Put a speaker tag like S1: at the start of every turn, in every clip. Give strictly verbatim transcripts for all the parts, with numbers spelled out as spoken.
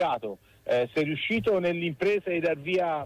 S1: eh, sei riuscito nell'impresa di dar via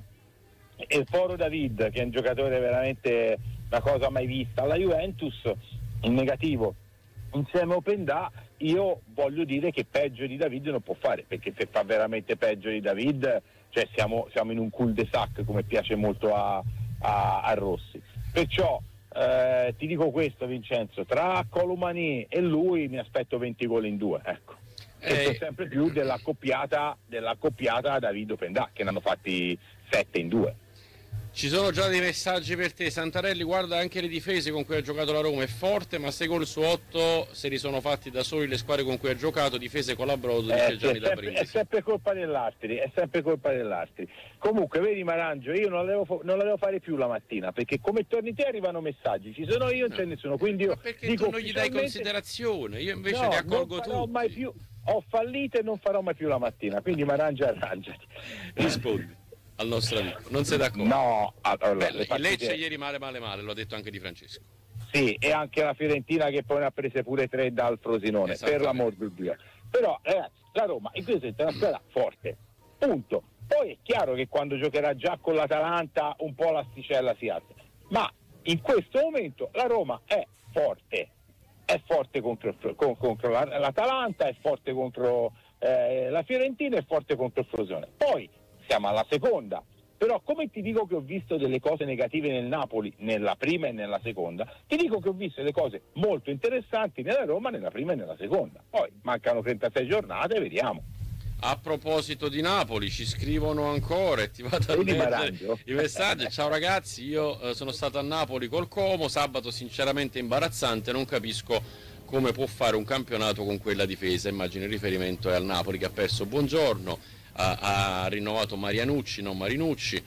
S1: il Foro David, che è un giocatore veramente una cosa mai vista, alla Juventus in negativo insieme a Openda, io voglio dire che peggio di David non può fare, perché se fa veramente peggio di David, cioè siamo, siamo in un cul-de-sac, come piace molto a, a, a Rossi. Perciò eh, ti dico questo, Vincenzo, tra Colomani e lui mi aspetto venti gol in due, ecco. E eh, sempre più dell'accoppiata dell'accoppiata David Openda, che ne hanno fatti sette in due.
S2: Ci sono già dei messaggi per te. Santarelli, guarda anche le difese con cui ha giocato la Roma, è forte, ma sei gol su otto se li sono fatti da soli le squadre con cui ha giocato, difese collaborato,
S1: eh,
S2: dice Gianni
S1: è, sempre,
S2: da
S1: è sempre colpa dell'Astri, è sempre colpa dell'Astri. Comunque vedi Marangio, io non la, devo, non la devo fare più la mattina, perché come torni te arrivano messaggi, ci sono io, non no. c'è nessuno, quindi io
S2: ma perché
S1: dico
S2: tu non gli dai considerazione, io invece
S1: no,
S2: li accolgo
S1: non farò
S2: tutti.
S1: Mai più, ho fallito e non farò mai più la mattina, quindi Marangio arrangiati.
S2: Rispondi al nostro amico, non sei d'accordo?
S1: No, allora,
S2: beh, il Lecce ieri male male male, l'ho detto anche di Francesco.
S1: Sì, e anche la Fiorentina che poi ne ha prese pure tre dal Frosinone, per l'amor di Dio. Però ragazzi, la Roma in questo è una squadra forte, punto. Poi è chiaro che quando giocherà già con l'Atalanta un po' l'asticella si alza, ma in questo momento la Roma è forte, è forte contro, con, contro l'Atalanta, è forte contro eh, la Fiorentina, è forte contro il Frosinone. Poi siamo alla seconda, però come ti dico che ho visto delle cose negative nel Napoli nella prima e nella seconda, ti dico che ho visto delle cose molto interessanti nella Roma nella prima e nella seconda. Poi mancano trentasei giornate, vediamo.
S2: A proposito di Napoli, ci scrivono ancora e ti vado a leggere i messaggi. Ciao ragazzi, io eh, sono stato a Napoli col Como, sabato sinceramente imbarazzante, non capisco come può fare un campionato con quella difesa. Immagino il riferimento è al Napoli che ha perso Buongiorno, ha, ha rinnovato Marianucci, non Marinucci,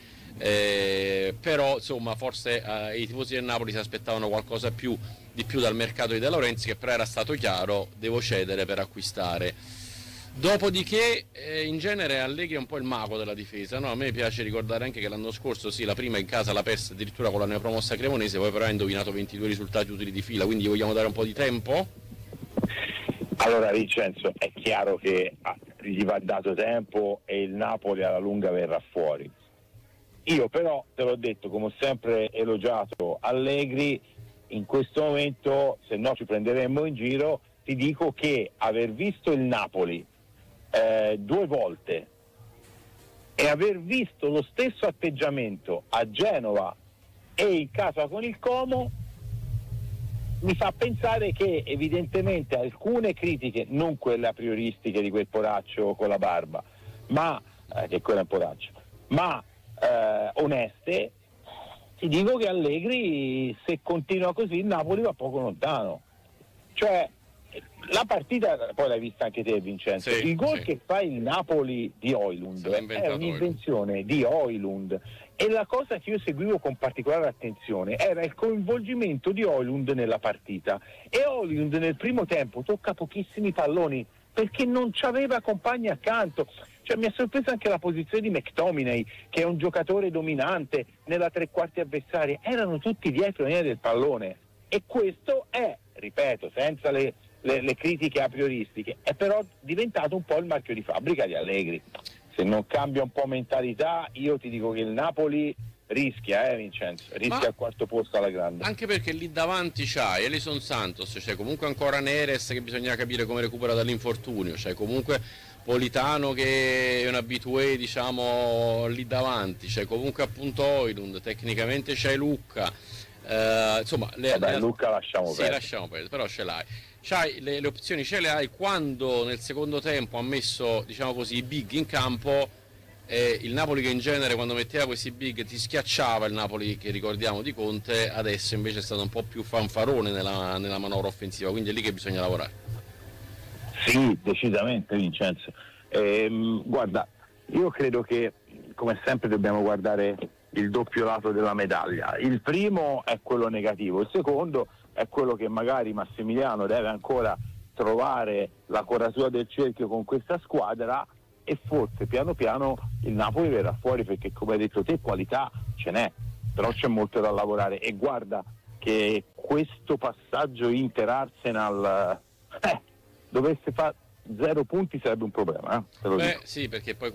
S2: eh, però insomma forse eh, i tifosi del Napoli si aspettavano qualcosa più, di più dal mercato di De Laurentiis, che però era stato chiaro, devo cedere per acquistare. Dopodiché eh, in genere Allegri è un po' il mago della difesa, no? A me piace ricordare anche che l'anno scorso sì, la prima in casa l'ha persa addirittura con la neopromossa Cremonese, poi però ha indovinato ventidue risultati utili di fila, quindi gli vogliamo dare un po' di tempo?
S1: Allora Vincenzo, è chiaro che ah, gli va dato tempo e il Napoli alla lunga verrà fuori. Io però te l'ho detto, come ho sempre elogiato Allegri, in questo momento, se no ci prenderemmo in giro, ti dico che aver visto il Napoli eh, due volte e aver visto lo stesso atteggiamento a Genova e in casa con il Como mi fa pensare che evidentemente alcune critiche, non quelle a prioristiche di quel poraccio con la barba, ma eh, che quello è un poraccio, ma eh, oneste, ti dico che Allegri, se continua così, il Napoli va poco lontano. Cioè la partita, poi l'hai vista anche te Vincenzo,
S2: sì,
S1: il gol
S2: sì.
S1: che fa il Napoli di Højlund è un'invenzione di Højlund, e la cosa che io seguivo con particolare attenzione era il coinvolgimento di Højlund nella partita, e Højlund nel primo tempo tocca pochissimi palloni perché non c'aveva compagni accanto. Cioè mi ha sorpreso anche la posizione di McTominay, che è un giocatore dominante nella tre quarti avversaria, erano tutti dietro la linea del pallone, e questo è, ripeto, senza le Le, le critiche a prioristiche, è però diventato un po' il marchio di fabbrica di Allegri. Se non cambia un po' mentalità, io ti dico che il Napoli rischia, eh Vincenzo, rischia al quarto posto alla grande.
S2: Anche perché lì davanti c'hai Elison Santos, c'è comunque ancora Neres che bisogna capire come recupera dall'infortunio, c'è comunque Politano che è un abitué, diciamo, lì davanti, c'è comunque appunto Højlund, tecnicamente c'hai Lucca, eh, insomma le,
S1: Vabbè,
S2: le,
S1: Lucca lasciamo
S2: sì,
S1: perdere.
S2: lasciamo perdere, però ce l'hai. C'hai le, le opzioni, ce le hai. Quando nel secondo tempo ha messo, diciamo così, i big in campo, eh, il Napoli che in genere quando metteva questi big ti schiacciava, il Napoli che ricordiamo di Conte, adesso invece è stato un po' più fanfarone nella, nella manovra offensiva, quindi è lì che bisogna lavorare.
S1: Sì, decisamente Vincenzo. Ehm, guarda, io credo che come sempre dobbiamo guardare il doppio lato della medaglia. Il primo è quello negativo, il secondo è quello che magari Massimiliano deve ancora trovare la quadratura del cerchio con questa squadra, e forse piano piano il Napoli verrà fuori, perché come hai detto te qualità ce n'è, però c'è molto da lavorare. E guarda che questo passaggio Inter-Arsenal eh, dovesse, fa- zero punti sarebbe un problema. Eh?
S2: Beh, sì, perché poi